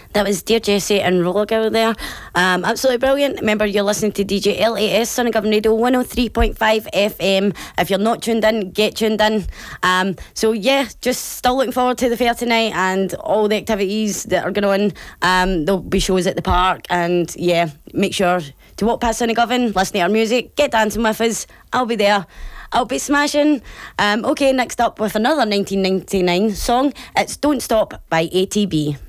That was Dear Jessie and Roller Girl there. Absolutely brilliant. Remember, you're listening to DJ LAS, Son of Government Radio 103.5 FM. If you're not tuned in, get tuned in. So yeah, just still looking forward to the fair tonight and all the activities that are going on. There'll be shows at the park, and yeah, make sure to walk past Son of Government, listen to our music, get dancing with us. I'll be there. I'll be smashing. Okay, next up with another 1999 song. It's Don't Stop by ATB.